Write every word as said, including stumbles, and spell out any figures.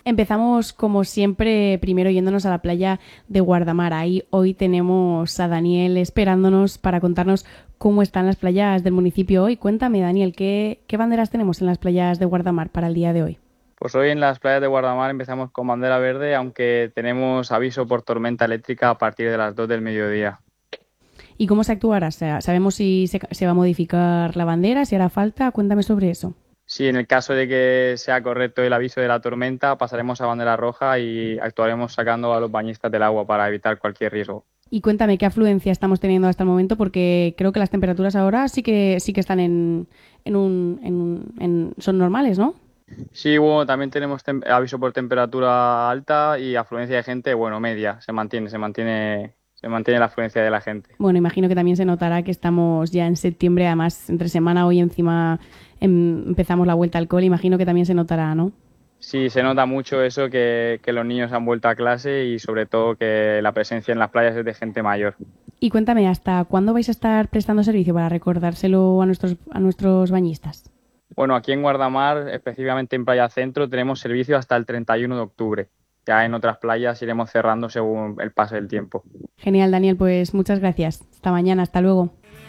Empezamos, como siempre, primero yéndonos a la playa de Guardamar. Ahí hoy tenemos a Daniel esperándonos para contarnos cómo están las playas del municipio hoy. Cuéntame, Daniel, ¿qué, qué banderas tenemos en las playas de Guardamar para el día de hoy? Pues hoy en las playas de Guardamar empezamos con bandera verde, aunque tenemos aviso por tormenta eléctrica a partir de las dos del mediodía. ¿Y cómo se actuará? O sea, ¿sabemos si se, se va a modificar la bandera, si hará falta? Cuéntame sobre eso. Si en el caso de que sea correcto el aviso de la tormenta, pasaremos a bandera roja y actuaremos sacando a los bañistas del agua para evitar cualquier riesgo. Y cuéntame qué afluencia estamos teniendo hasta el momento, porque creo que las temperaturas ahora sí que sí que están en, en un, en un- en- son normales, ¿no? Sí, bueno, también tenemos tem- aviso por temperatura alta y afluencia de gente, bueno, media, se mantiene, se mantiene, se mantiene la afluencia de la gente. Bueno, imagino que también se notará que estamos ya en septiembre, además entre semana hoy encima em, empezamos la vuelta al cole, imagino que también se notará, ¿no? Sí, se nota mucho eso que, que los niños han vuelto a clase y sobre todo que la presencia en las playas es de gente mayor. Y cuéntame, ¿hasta cuándo vais a estar prestando servicio para recordárselo a nuestros, a nuestros bañistas? Bueno, aquí en Guardamar, específicamente en Playa Centro, tenemos servicio hasta el treinta y uno de octubre. Ya en otras playas iremos cerrando según el paso del tiempo. Genial, Daniel, pues muchas gracias. Hasta mañana, hasta luego.